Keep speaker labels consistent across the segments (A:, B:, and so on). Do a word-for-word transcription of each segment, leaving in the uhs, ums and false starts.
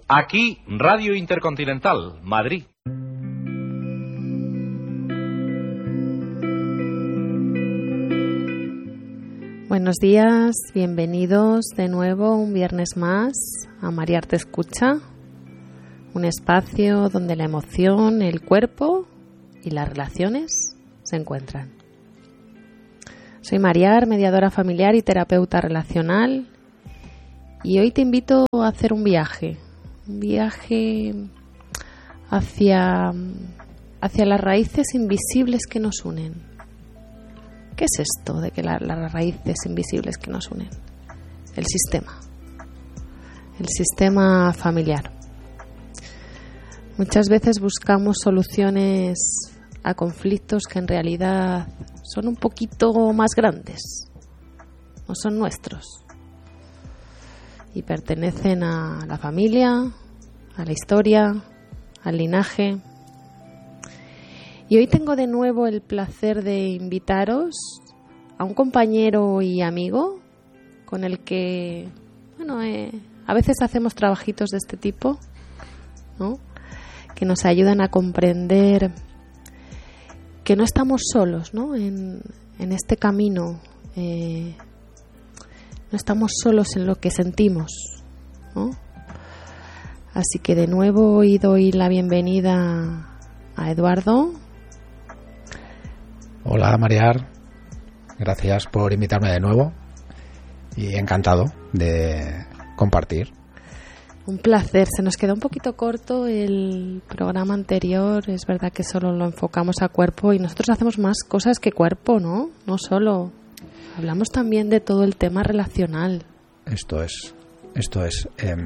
A: Aquí, Radio Intercontinental, Madrid.
B: Buenos días, bienvenidos de nuevo un viernes más a Mariar Te Escucha, un espacio donde la emoción, el cuerpo y las relaciones se encuentran. Soy Mariar, mediadora familiar y terapeuta relacional, y hoy te invito a hacer un viaje, un viaje hacia, hacia las raíces invisibles que nos unen. ¿Qué es esto de que la, las raíces invisibles que nos unen? El sistema, el sistema familiar. Muchas veces buscamos soluciones a conflictos que en realidad son un poquito más grandes, no son nuestros y pertenecen a la familia, a la historia, al linaje. Y hoy tengo de nuevo el placer de invitaros a un compañero y amigo con el que, bueno, eh, a veces hacemos trabajitos de este tipo, ¿no? Que nos ayudan a comprender que no estamos solos, ¿no? En, en este camino, eh, no estamos solos en lo que sentimos, ¿no? Así que de nuevo hoy doy la bienvenida a Eduardo.
C: Hola Mariar, gracias por invitarme de nuevo y encantado de compartir.
B: Un placer, se nos quedó un poquito corto el programa anterior, es verdad que solo lo enfocamos a cuerpo y nosotros hacemos más cosas que cuerpo, ¿no? No solo, hablamos también de todo el tema relacional.
C: Esto es, esto es, eh,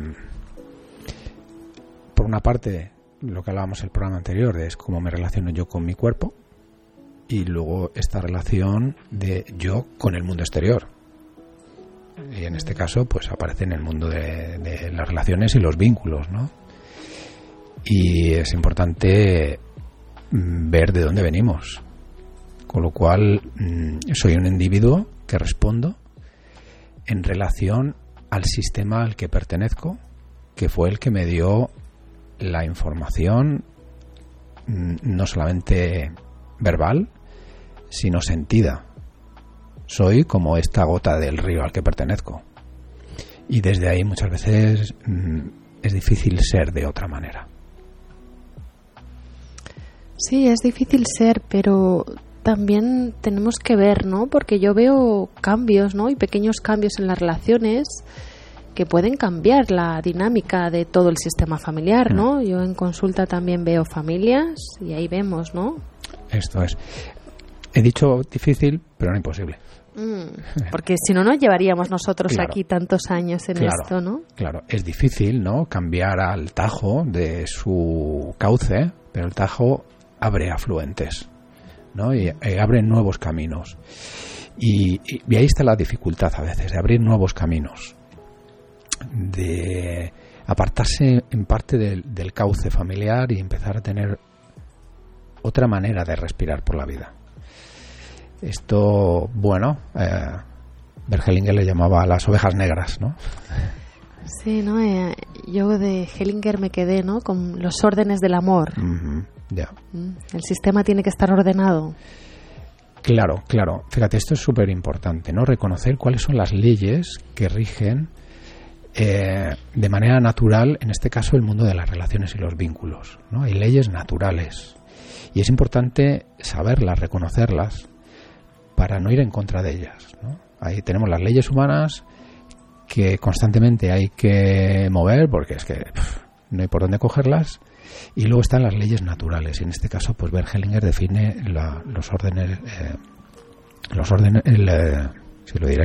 C: por una parte lo que hablábamos en el programa anterior es cómo me relaciono yo con mi cuerpo. Y luego esta relación de yo con el mundo exterior. Y en este caso, pues aparece en el mundo de, de las relaciones y los vínculos, ¿no? Y es importante ver de dónde venimos. Con lo cual, soy un individuo que respondo en relación al sistema al que pertenezco, que fue el que me dio la información, no solamente verbal, sino sentida. Soy como esta gota del río al que pertenezco. Y desde ahí muchas veces mmm, es difícil ser de otra manera.
B: Sí, es difícil ser, pero también tenemos que ver, ¿no? Porque yo veo cambios, ¿no? Y pequeños cambios en las relaciones que pueden cambiar la dinámica de todo el sistema familiar, ¿no? Mm. Yo en consulta también veo familias y ahí vemos, ¿no?
C: Esto es. He dicho difícil, pero no imposible.
B: Mm, porque si no, no llevaríamos nosotros
C: claro,
B: aquí tantos años en
C: claro,
B: esto, ¿no?
C: Claro, es difícil, ¿no? Cambiar al Tajo de su cauce, pero el Tajo abre afluentes, ¿no? Y, y abre nuevos caminos. Y, y, y ahí está la dificultad a veces, de abrir nuevos caminos, de apartarse en parte del, del cauce familiar y empezar a tener otra manera de respirar por la vida. Esto, bueno, eh, Bergelinger le llamaba a las ovejas negras, ¿no?
B: Sí, ¿no? Eh, yo de Hellinger me quedé, ¿no? Con los órdenes del amor.
C: Mm-hmm, yeah.
B: El sistema tiene que estar ordenado.
C: Claro, claro. Fíjate, esto es súper importante, ¿no? Reconocer cuáles son las leyes que rigen eh, de manera natural, en este caso, el mundo de las relaciones y los vínculos, ¿no? Hay leyes naturales. Y es importante saberlas, reconocerlas, para no ir en contra de ellas, ¿no? Ahí tenemos las leyes humanas que constantemente hay que mover porque es que pff, no hay por dónde cogerlas, y luego están las leyes naturales. Y en este caso, pues Bergelinger define la, los órdenes, eh, los órdenes, el, eh, si lo diré,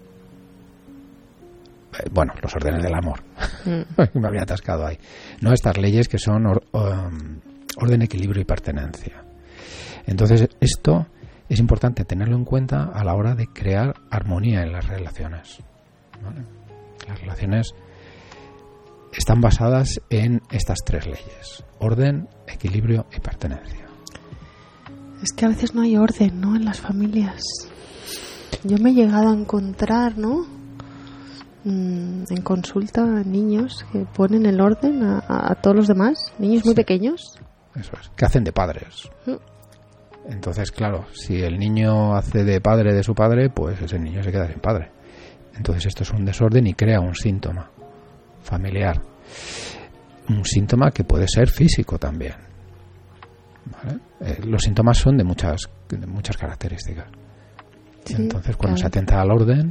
C: eh, bueno, los órdenes del amor. Mm. Me había atascado ahí. No, estas leyes que son or, um, orden, equilibrio y pertenencia. Entonces, esto es importante tenerlo en cuenta a la hora de crear armonía en las relaciones, ¿vale? Las relaciones están basadas en estas tres leyes: orden, equilibrio y pertenencia.
B: Es que a veces no hay orden, ¿no? En las familias. Yo me he llegado a encontrar, ¿no? mmm, en consulta niños que ponen el orden a, a, a todos los demás, niños muy
C: sí.
B: pequeños.
C: Eso es, que hacen de padres. Mm. Entonces, claro, si el niño hace de padre de su padre, pues ese niño se queda sin padre. Entonces esto es un desorden y crea un síntoma familiar. Un síntoma que puede ser físico también. ¿Vale? Eh, los síntomas son de muchas, de muchas características. Sí, entonces, cuando claro. se atenta al orden,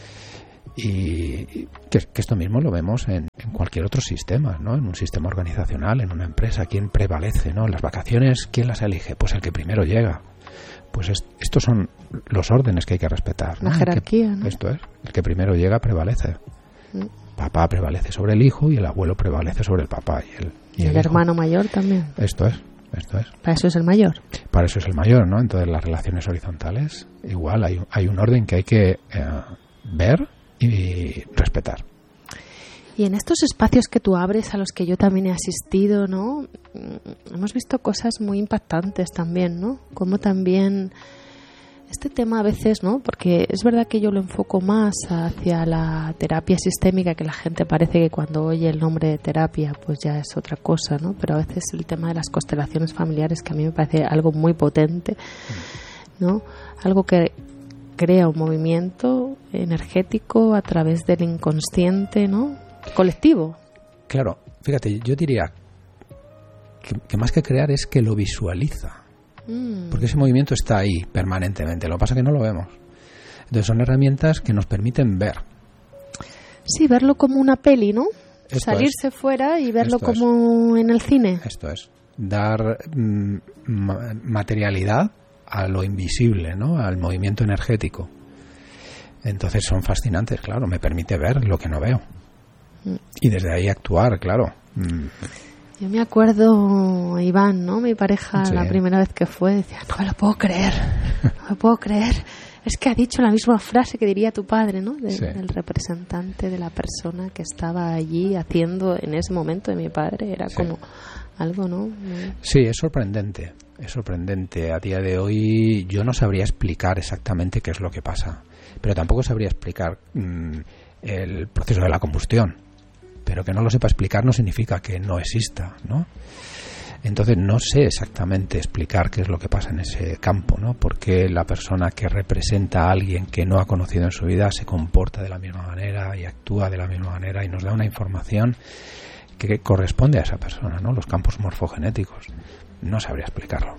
C: y que, que esto mismo lo vemos en, en cualquier otro sistema, ¿no? En un sistema organizacional, en una empresa, ¿quién prevalece, ¿no? En las vacaciones, ¿quién las elige? Pues el que primero llega. Pues es, estos son los órdenes que hay que respetar, ¿no?
B: La jerarquía, que,
C: ¿no? Esto es, el que primero llega prevalece. Mm. Papá prevalece sobre el hijo y el abuelo prevalece sobre el papá y el,
B: y el, el hermano mayor también.
C: Esto es, esto es.
B: Para eso es el mayor.
C: Para eso es el mayor, ¿no? Entonces las relaciones horizontales, igual hay, hay un orden que hay que eh, ver y respetar.
B: Y en estos espacios que tú abres, a los que yo también he asistido, ¿no? Hemos visto cosas muy impactantes también, ¿no? Como también este tema a veces, ¿no? Porque es verdad que yo lo enfoco más hacia la terapia sistémica, que la gente parece que cuando oye el nombre de terapia pues ya es otra cosa, ¿no? Pero a veces el tema de las constelaciones familiares, que a mí me parece algo muy potente, ¿no? Algo que crea un movimiento energético a través del inconsciente, ¿no? Colectivo.
C: Claro, fíjate, yo diría que, que más que crear es que lo visualiza. Porque ese movimiento está ahí permanentemente, lo que pasa es que no lo vemos. Entonces son herramientas que nos permiten ver.
B: Sí, verlo como una peli, ¿no?
C: Esto
B: Salirse
C: es.
B: fuera y verlo
C: Esto
B: como
C: es.
B: en el cine.
C: Esto es, dar mm, materialidad a lo invisible, ¿no? Al movimiento energético. Entonces son fascinantes, claro, me permite ver lo que no veo. Mm. Y desde ahí actuar, claro. Mm.
B: Yo me acuerdo, Iván, ¿no? Mi pareja,
C: sí.
B: La primera vez que fue, decía, no me lo puedo creer, no me puedo creer. Es que ha dicho la misma frase que diría tu padre, ¿no? De,
C: sí.
B: Del representante de la persona que estaba allí haciendo en ese momento de mi padre. Era sí. como algo, ¿no?
C: Sí, es sorprendente, es sorprendente. A día de hoy yo no sabría explicar exactamente qué es lo que pasa, pero tampoco sabría explicar mmm, el proceso de la combustión. Pero que no lo sepa explicar no significa que no exista, ¿no? Entonces no sé exactamente explicar qué es lo que pasa en ese campo, ¿no? Porque la persona que representa a alguien que no ha conocido en su vida se comporta de la misma manera y actúa de la misma manera y nos da una información que corresponde a esa persona, ¿no? Los campos morfogenéticos. No sabría explicarlo.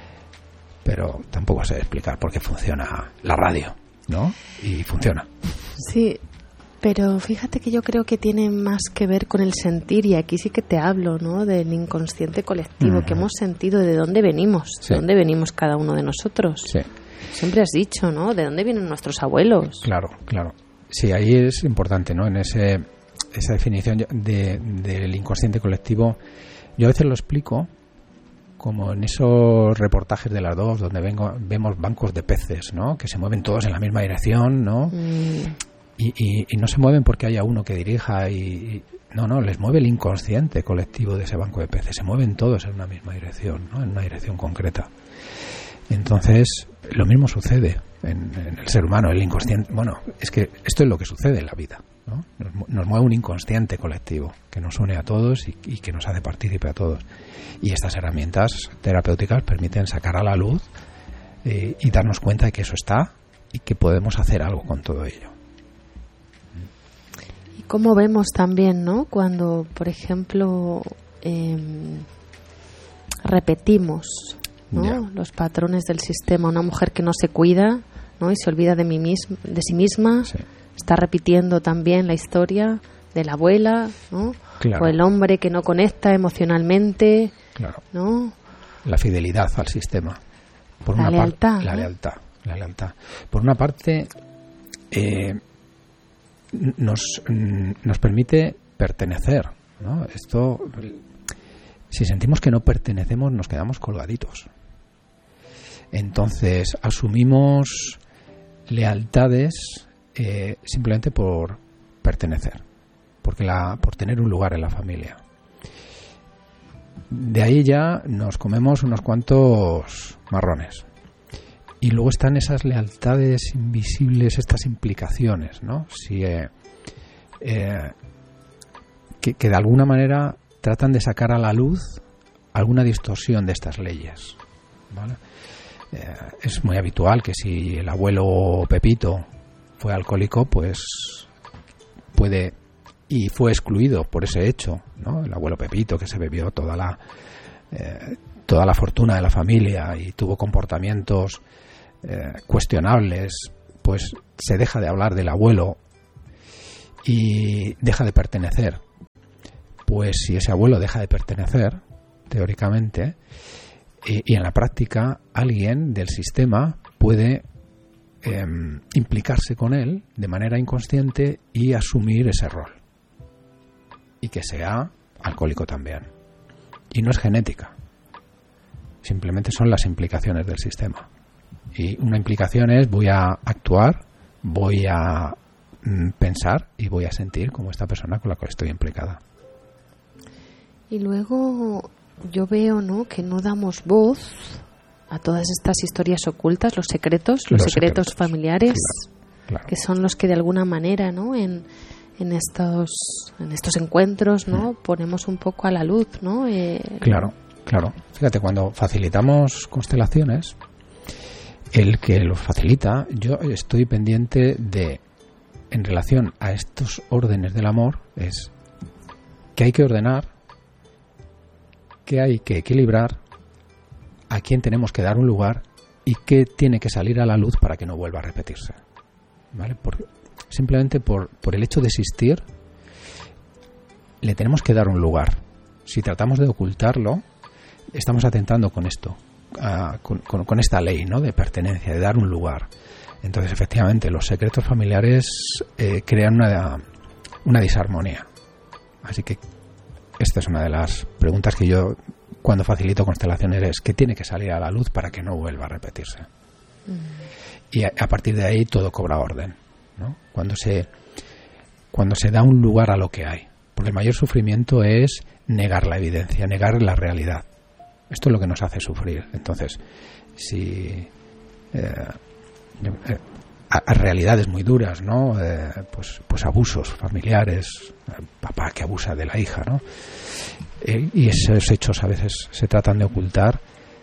C: Pero tampoco sé explicar por qué funciona la radio, ¿no? Y funciona.
B: Sí. Pero fíjate que yo creo que tiene más que ver con el sentir, y aquí sí que te hablo, ¿no? Del inconsciente colectivo, uh-huh. que hemos sentido de dónde venimos, sí. de dónde venimos cada uno de nosotros.
C: Sí.
B: Siempre has dicho, ¿no? ¿De dónde vienen nuestros abuelos?
C: Claro, claro. Sí, ahí es importante, ¿no? En ese esa definición de, del inconsciente colectivo, yo a veces lo explico como en esos reportajes de las dos, donde vengo, vemos bancos de peces, ¿no? Que se mueven todos en la misma dirección, ¿no? Mm. Y, y, y no se mueven porque haya uno que dirija y, y no, no, les mueve el inconsciente colectivo de ese banco de peces, se mueven todos en una misma dirección, ¿no? En una dirección concreta. Entonces, lo mismo sucede en, en el ser humano, el inconsciente. Bueno, es que esto es lo que sucede en la vida, ¿no? Nos, nos mueve un inconsciente colectivo que nos une a todos y, y que nos hace partícipe a todos. Y estas herramientas terapéuticas permiten sacar a la luz eh, y darnos cuenta de que eso está y que podemos hacer algo con todo ello.
B: Cómo vemos también, ¿no? Cuando, por ejemplo, eh, repetimos, ¿no? Yeah. Los patrones del sistema. Una mujer que no se cuida, ¿no? Y se olvida de, mí misma, de sí misma, sí. Está repitiendo también la historia de la abuela, ¿no?
C: Claro.
B: O el hombre que no conecta emocionalmente,
C: claro.
B: ¿no?
C: La fidelidad al sistema. Por
B: la
C: una
B: lealtad.
C: Par- la
B: ¿no?
C: lealtad. La lealtad. Por una parte, eh, nos nos permite pertenecer, ¿no? Esto, si sentimos que no pertenecemos, nos quedamos colgaditos. Entonces asumimos lealtades eh, simplemente por pertenecer, porque la por tener un lugar en la familia. De ahí ya nos comemos unos cuantos marrones. Y luego están esas lealtades invisibles, estas implicaciones, ¿no? Si, eh, eh, que, que de alguna manera tratan de sacar a la luz alguna distorsión de estas leyes, ¿vale? Eh, es muy habitual que si el abuelo Pepito fue alcohólico, pues puede, y fue excluido por ese hecho, ¿no? El abuelo Pepito, que se bebió toda la eh, toda la fortuna de la familia y tuvo comportamientos eh, cuestionables, pues se deja de hablar del abuelo y deja de pertenecer. Pues si ese abuelo deja de pertenecer, teóricamente, y, y en la práctica, alguien del sistema puede eh, implicarse con él de manera inconsciente y asumir ese rol. Y que sea alcohólico también. Y no es genética. Simplemente son las implicaciones del sistema. Y una implicación es: voy a actuar, voy a mm, pensar y voy a sentir como esta persona con la que estoy implicada.
B: Y luego yo veo, ¿no?, que no damos voz a todas estas historias ocultas, los secretos, los, los secretos, secretos familiares, claro, claro. que son los que de alguna manera, ¿no?, en, en estos en estos encuentros, ¿no?, mm. ponemos un poco a la luz, ¿no? Eh,
C: claro, claro. Fíjate, cuando facilitamos constelaciones, el que los facilita, yo estoy pendiente de, en relación a estos órdenes del amor, es que hay que ordenar, que hay que equilibrar, a quién tenemos que dar un lugar y qué tiene que salir a la luz para que no vuelva a repetirse, ¿vale? Porque simplemente por, por el hecho de existir le tenemos que dar un lugar. Si tratamos de ocultarlo, estamos atentando con esto, uh, con, con, con esta ley, ¿no?, de pertenencia, de dar un lugar. Entonces, efectivamente, los secretos familiares eh, crean una, una disarmonía. Así que esta es una de las preguntas que yo, cuando facilito constelaciones, es: ¿qué tiene que salir a la luz para que no vuelva a repetirse? Mm. Y a, a partir de ahí todo cobra orden, ¿no? Cuando se, cuando se da un lugar a lo que hay. Porque el mayor sufrimiento es negar la evidencia, negar la realidad. Esto es lo que nos hace sufrir. Entonces, si eh, eh, a, a realidades muy duras, ¿no? Eh, pues, pues abusos familiares, papá que abusa de la hija, ¿no? Eh, y esos hechos a veces se tratan de ocultar.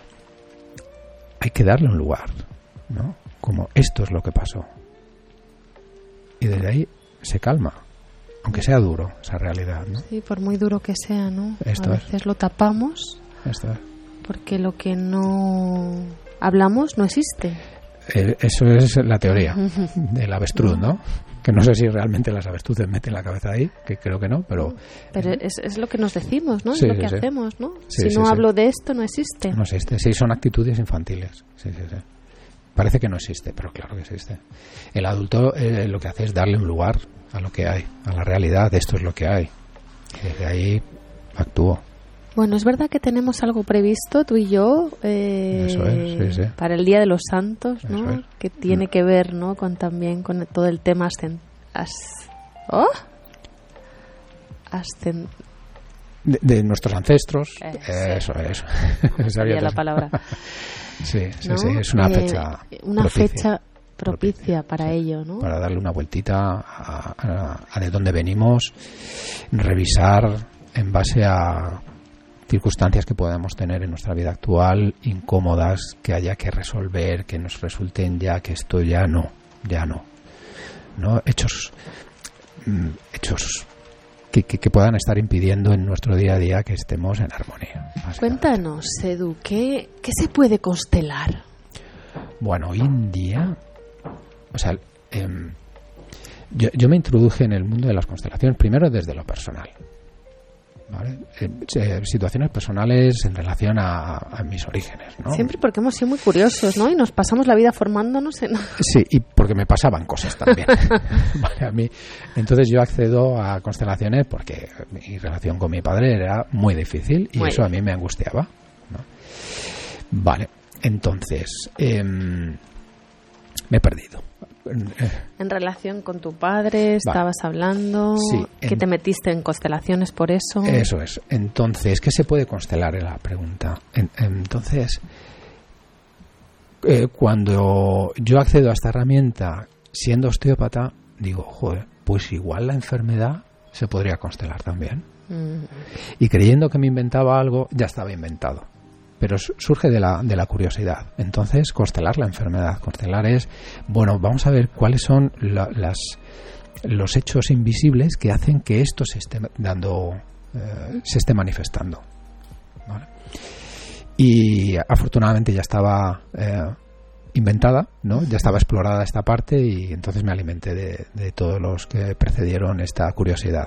C: Hay que darle un lugar, ¿no? Como esto es lo que pasó. Y desde ahí se calma, aunque sea duro esa realidad, ¿no?
B: Sí, por muy duro que sea, ¿no?
C: Esto
B: a veces
C: es.
B: lo tapamos.
C: Esto es.
B: Porque lo que no hablamos no existe.
C: Eh, eso es la teoría del avestruz, ¿no? Que no sé si realmente las avestruces meten la cabeza ahí, que creo que no, pero...
B: Pero es, es lo que nos decimos, ¿no?
C: Sí,
B: es lo
C: sí,
B: que
C: sí.
B: hacemos, ¿no?
C: Sí,
B: si
C: sí,
B: no
C: sí.
B: hablo de esto, no existe.
C: No existe, sí, son actitudes infantiles. Sí, sí, sí. Parece que no existe, pero claro que existe. El adulto eh, lo que hace es darle un lugar a lo que hay, a la realidad, esto es lo que hay. Y desde ahí actúo.
B: Bueno, es verdad que tenemos algo previsto, tú y yo, eh,
C: Eso es, sí, sí.
B: para el Día de los Santos, ¿no?
C: Eso es.
B: Que tiene que ver, ¿no?, con también con todo el tema ascen... As... ¿Oh? Ascen...
C: De, de nuestros ancestros,
B: Eh,
C: eso,
B: sí.
C: eso.
B: Sabía la palabra.
C: Sí, sí,
B: ¿No?
C: sí, es una
B: Eh,
C: fecha
B: una
C: propicia,
B: fecha propicia para
C: sí,
B: ello, ¿no?
C: Para darle una vueltita a, a, a de dónde venimos, revisar en base a circunstancias que podemos tener en nuestra vida actual, incómodas, que haya que resolver, que nos resulten ya que esto ya no, ya no, no hechos, mm, hechos que, que, que puedan estar impidiendo en nuestro día a día que estemos en armonía.
B: Cuéntanos, Edu, ¿qué, ¿qué se puede constelar?
C: Bueno, hoy en día, o sea, eh, yo, yo me introduje en el mundo de las constelaciones primero desde lo personal. ¿Vale? Eh, situaciones personales en relación a, a mis orígenes, ¿no?
B: Siempre porque hemos sido muy curiosos, ¿no? Y nos pasamos la vida formándonos en...
C: Sí, y porque me pasaban cosas también. Vale, a mí. Entonces yo accedo a constelaciones porque mi relación con mi padre era muy difícil y muy eso bien. A mí me angustiaba, ¿no? Vale, entonces eh, me he perdido.
B: En relación con tu padre estabas vale. hablando,
C: sí,
B: que en... te metiste en constelaciones por eso.
C: Eso es. Entonces, ¿qué se puede constelar? En la pregunta. En, entonces, eh, cuando yo accedo a esta herramienta siendo osteópata, digo, joder, pues igual la enfermedad se podría constelar también.
B: Mm.
C: Y creyendo que me inventaba algo, ya estaba inventado. Pero surge de la, de la curiosidad. Entonces, constelar la enfermedad. Constelar es, bueno, vamos a ver cuáles son la, las, los hechos invisibles que hacen que esto se esté dando, eh, se esté manifestando. ¿Vale? Y afortunadamente ya estaba eh, inventada, ¿no? Ya estaba explorada esta parte y entonces me alimenté de, de todos los que precedieron esta curiosidad.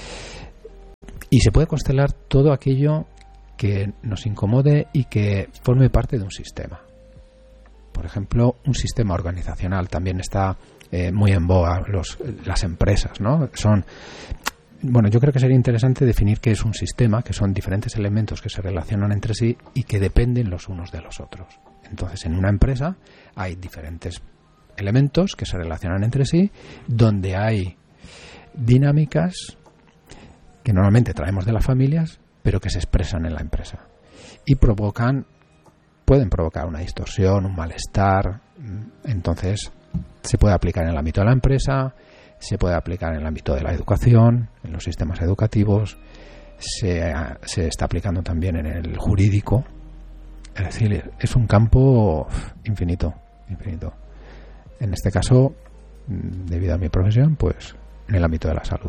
C: Y se puede constelar todo aquello que nos incomode y que forme parte de un sistema. Por ejemplo, un sistema organizacional también está eh, muy en boga, los, las empresas, ¿no? Son, bueno, yo creo que sería interesante definir qué es un sistema, que son diferentes elementos que se relacionan entre sí y que dependen los unos de los otros. Entonces, en una empresa hay diferentes elementos que se relacionan entre sí, donde hay dinámicas que normalmente traemos de las familias, pero que se expresan en la empresa y provocan, pueden provocar una distorsión, un malestar. Entonces, se puede aplicar en el ámbito de la empresa, se puede aplicar en el ámbito de la educación, en los sistemas educativos, se, se está aplicando también en el jurídico. Es decir, es un campo infinito, infinito. En este caso, debido a mi profesión, pues en el ámbito de la salud.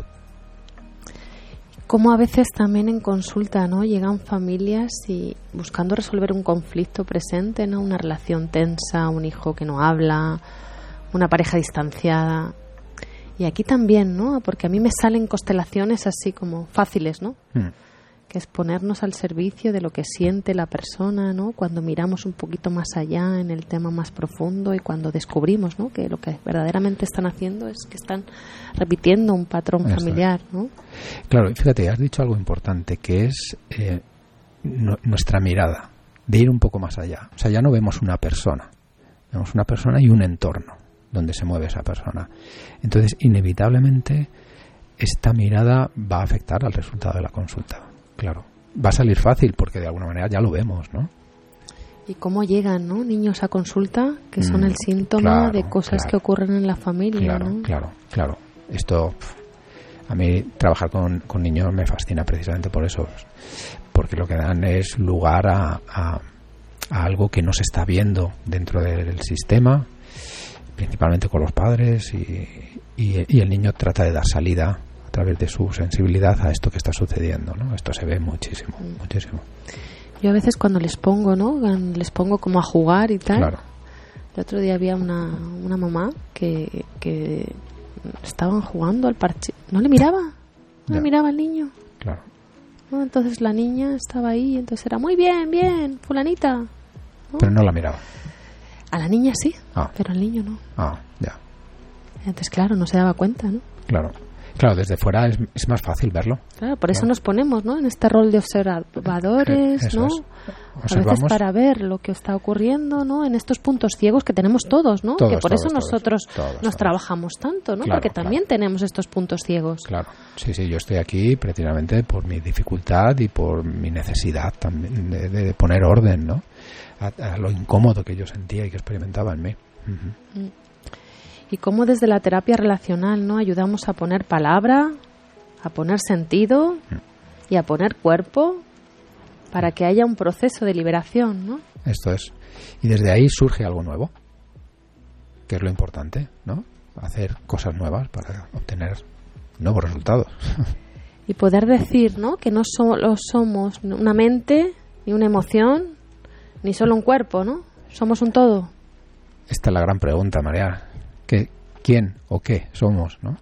B: Como a veces también en consulta, ¿no? Llegan familias y buscando resolver un conflicto presente, ¿no? Una relación tensa, un hijo que no habla, una pareja distanciada. Y aquí también, ¿no? Porque a mí me salen constelaciones así como fáciles, ¿no? Mm. Que es ponernos al servicio de lo que siente la persona, ¿no? Cuando miramos un poquito más allá en el tema más profundo y cuando descubrimos, ¿no? Que lo que verdaderamente están haciendo es que están repitiendo un patrón Eso familiar, es. ¿no?
C: Claro, y fíjate, has dicho algo importante, que es eh, no, nuestra mirada, de ir un poco más allá. O sea, ya no vemos una persona, vemos una persona y un entorno donde se mueve esa persona. Entonces, inevitablemente, esta mirada va a afectar al resultado de la consulta. Claro, va a salir fácil porque de alguna manera ya lo vemos, ¿no?
B: ¿Y cómo llegan, ¿no? Niños a consulta que son mm, el síntoma
C: claro,
B: de cosas
C: claro,
B: que ocurren en la familia,
C: claro,
B: ¿no? Claro,
C: claro. Esto, a mí trabajar con, con niños me fascina precisamente por eso, porque lo que dan es lugar a, a, a algo que no se está viendo dentro del sistema, principalmente con los padres, y, y, y el niño trata de dar salida a través de su sensibilidad a esto que está sucediendo, ¿no? Esto se ve muchísimo, mm. muchísimo.
B: Yo a veces cuando les pongo, ¿no? Les pongo como a jugar y tal.
C: Claro.
B: El otro día había una, una mamá que, que estaban jugando al parche. No le miraba, no ya. le miraba al niño.
C: Claro.
B: ¿No? Entonces la niña estaba ahí, entonces era muy bien, bien, fulanita. ¿No?
C: Pero no la miraba.
B: A la niña sí,
C: ah.
B: pero al niño no.
C: Ah, ya.
B: Entonces, claro, no se daba cuenta, ¿no?
C: Claro. Claro, desde fuera es, es más fácil verlo.
B: Claro, por eso
C: claro.
B: nos ponemos, ¿no? En este rol de observadores,
C: eso
B: ¿no?
C: Es.
B: A veces para ver lo que está ocurriendo, ¿no? En estos puntos ciegos que tenemos todos, ¿no?
C: Todos,
B: que por
C: todos,
B: eso nosotros
C: todos, todos,
B: nos
C: todos.
B: trabajamos tanto, ¿no?
C: Claro,
B: Porque también
C: claro.
B: tenemos estos puntos ciegos.
C: Claro, sí, sí, yo estoy aquí precisamente por mi dificultad y por mi necesidad también de, de poner orden, ¿no? A, a lo incómodo que yo sentía y que experimentaba en mí. Uh-huh.
B: Mm. Y cómo desde la terapia relacional, ¿no? Ayudamos a poner palabra, a poner sentido y a poner cuerpo para que haya un proceso de liberación, ¿no?
C: Esto es. Y desde ahí surge algo nuevo, que es lo importante, ¿no? Hacer cosas nuevas para obtener nuevos resultados.
B: Y poder decir, ¿no? Que no solo somos una mente ni una emoción ni solo un cuerpo, ¿no? Somos un todo.
C: Esta es la gran pregunta, María. ¿Qué, ¿Quién o qué somos, no?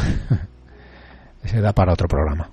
C: Se da para otro programa.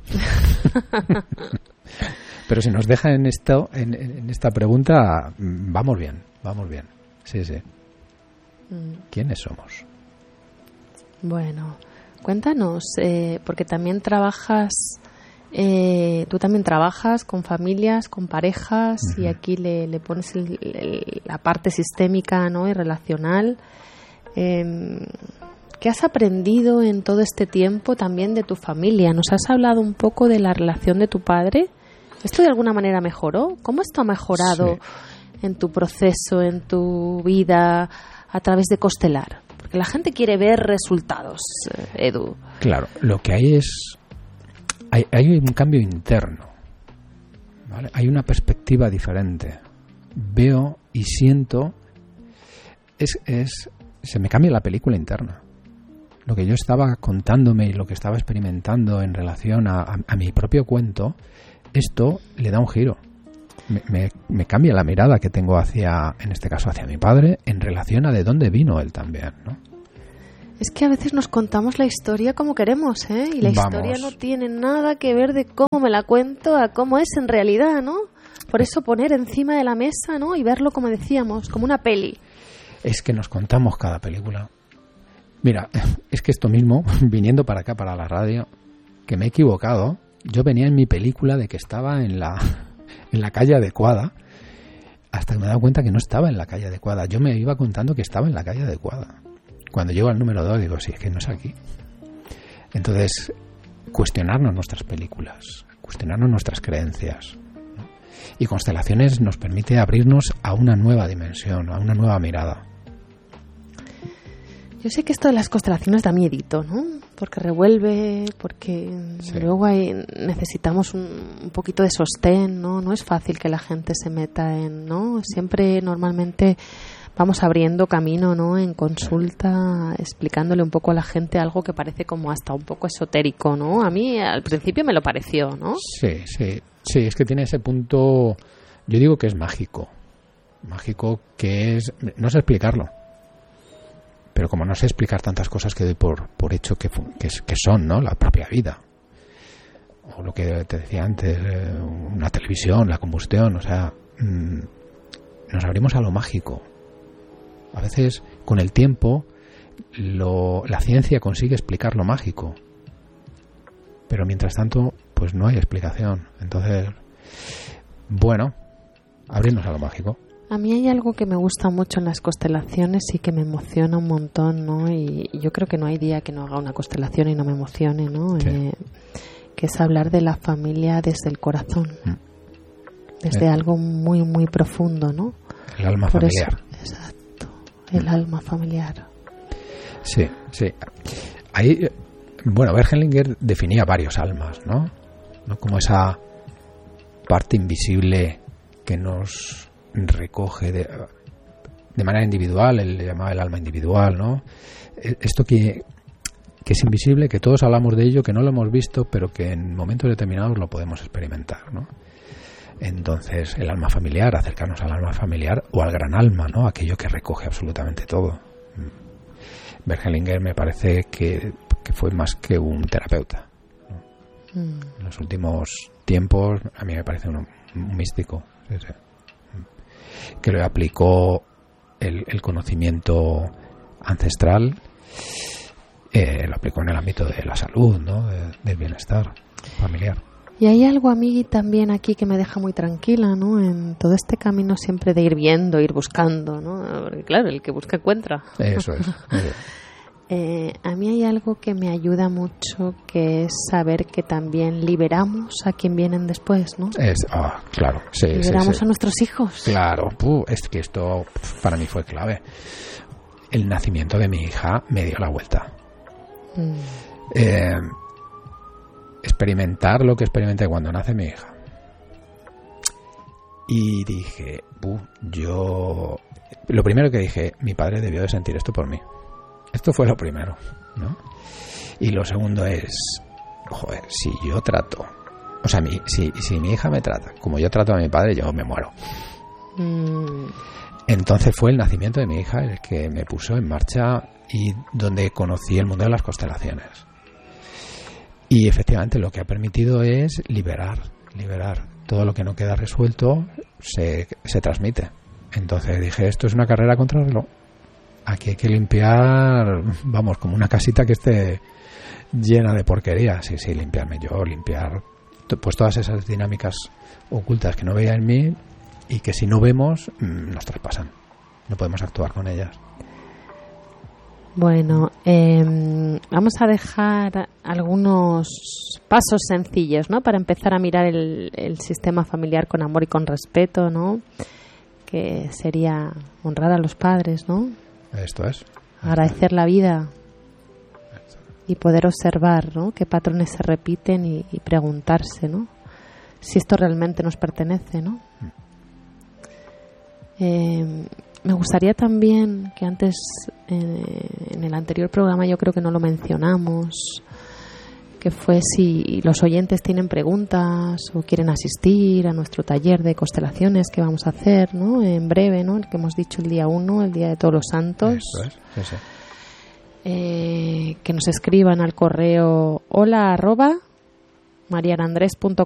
C: Pero si nos deja en esto, en, en esta pregunta, vamos bien, vamos bien. Sí, sí. ¿Quiénes somos?
B: Bueno, cuéntanos, eh, porque también trabajas, eh, tú también trabajas con familias, con parejas, uh-huh. y aquí le, le pones el, el, la parte sistémica, ¿no? Y relacional. Eh, ¿Qué has aprendido en todo este tiempo también de tu familia? ¿Nos has hablado un poco de la relación de tu padre? ¿Esto de alguna manera mejoró? ¿Cómo esto ha mejorado sí. en tu proceso, en tu vida, a través de constelar? Porque la gente quiere ver resultados, Edu.
C: Claro, lo que hay es... Hay, hay un cambio interno, ¿vale? Hay una perspectiva diferente. Veo y siento... Es, es, se me cambia la película interna. Lo que yo estaba contándome y lo que estaba experimentando en relación a, a, a mi propio cuento, esto le da un giro. Me, me, me cambia la mirada que tengo hacia, en este caso, hacia mi padre, en relación a de dónde vino él también, ¿no?
B: Es que a veces nos contamos la historia como queremos, ¿eh? Y la
C: Vamos.
B: historia no tiene nada que ver de cómo me la cuento a cómo es en realidad, ¿no? Por eso poner encima de la mesa, ¿no? Y verlo, como decíamos, como una peli.
C: Es que nos contamos cada película. Mira, es que esto mismo, viniendo para acá, para la radio, que me he equivocado. Yo venía en mi película de que estaba en la, en la calle adecuada, hasta que me he dado cuenta que no estaba en la calle adecuada. Yo me iba contando que estaba en la calle adecuada. Cuando llego al número dos digo, sí, es que no es aquí. Entonces, cuestionarnos nuestras películas, cuestionarnos nuestras creencias, ¿no? Y Constelaciones nos permite abrirnos a una nueva dimensión, a una nueva mirada.
B: Yo sé que esto de las constelaciones da miedito, ¿no? Porque revuelve, porque sí. Luego hay, necesitamos un, un poquito de sostén, ¿no? No es fácil que la gente se meta en, ¿no? Siempre, normalmente, vamos abriendo camino, ¿no? En consulta, explicándole un poco a la gente algo que parece como hasta un poco esotérico, ¿no? A mí, al principio me lo pareció, ¿no?
C: Sí, sí. Sí, es que tiene ese punto, yo digo que es mágico. Mágico que es, no sé explicarlo. Pero como no sé explicar tantas cosas que doy por, por hecho que, que, que son, ¿no? La propia vida. O lo que te decía antes, eh, una televisión, la combustión, o sea, mmm, nos abrimos a lo mágico. A veces, con el tiempo, lo, la ciencia consigue explicar lo mágico. Pero mientras tanto, pues no hay explicación. Entonces, bueno, abrirnos a lo mágico.
B: A mí hay algo que me gusta mucho en las constelaciones y que me emociona un montón, ¿no? Y yo creo que no hay día que no haga una constelación y no me emocione, ¿no?
C: Sí.
B: Eh, que es hablar de la familia desde el corazón, mm. desde eh. algo muy, muy profundo, ¿no?
C: El alma
B: Por
C: familiar.
B: Eso, exacto, el mm. alma familiar.
C: Sí, sí. Ahí, bueno, Bergelinger definía varios almas, ¿no? ¿no? Como esa parte invisible que nos recoge de, de manera individual, él le llamaba el alma individual, ¿no? Esto que, que es invisible, que todos hablamos de ello, que no lo hemos visto, pero que en momentos determinados lo podemos experimentar, ¿no? Entonces, el alma familiar, acercarnos al alma familiar o al gran alma, ¿no? Aquello que recoge absolutamente todo. Bergelinger me parece que, que fue más que un terapeuta, ¿no? Mm. En los últimos tiempos, a mí me parece un, un místico, sí, sí. Que lo aplicó el, el conocimiento ancestral, eh, lo aplicó en el ámbito de la salud, ¿no? De, del bienestar familiar.
B: Y hay algo a mí también aquí que me deja muy tranquila, ¿no? En todo este camino siempre de ir viendo, ir buscando, ¿no? Porque claro, el que busca encuentra.
C: Eso es.
B: eh, a mí hay algo que me ayuda mucho, que es saber que también liberamos a quien vienen después, ¿no?
C: Es, oh, claro, sí,
B: liberamos
C: sí, sí.
B: a nuestros hijos.
C: Claro, puh, es que esto para mí fue clave. El nacimiento de mi hija me dio la vuelta. Mm. Eh, experimentar lo que experimenté cuando nace mi hija. Y dije, puh, yo... Lo primero que dije, mi padre debió de sentir esto por mí. Esto fue lo primero, ¿no? Y lo segundo es, joder, si yo trato, o sea, mi, si, si mi hija me trata como yo trato a mi padre, yo me muero. Mm. Entonces fue el nacimiento de mi hija el que me puso en marcha y donde conocí el mundo de las constelaciones. Y efectivamente lo que ha permitido es liberar, liberar. Todo lo que no queda resuelto se, se transmite. Entonces dije, esto es una carrera contra el reloj. Aquí hay que limpiar, vamos, como una casita que esté llena de porquería. Sí, sí, limpiarme yo, limpiar pues todas esas dinámicas ocultas que no veía en mí y que si no vemos nos traspasan. No podemos actuar con ellas.
B: Bueno, eh, vamos a dejar algunos pasos sencillos, ¿no? Para empezar a mirar el, el sistema familiar con amor y con respeto, ¿no? Que sería honrar a los padres, ¿no?
C: Esto es.
B: agradecer la vida y poder observar, ¿no?, qué patrones se repiten y, y preguntarse, ¿no?, si esto realmente nos pertenece, ¿no? Eh, me gustaría también que antes, eh, en el anterior programa yo creo que no lo mencionamos, que fue si los oyentes tienen preguntas o quieren asistir a nuestro taller de constelaciones que vamos a hacer, ¿no?, en breve, ¿no?, el que hemos dicho el día uno, el día de Todos los Santos.
C: Eso es, sí, sí.
B: Eh, que nos escriban al correo hola arroba marianandres punto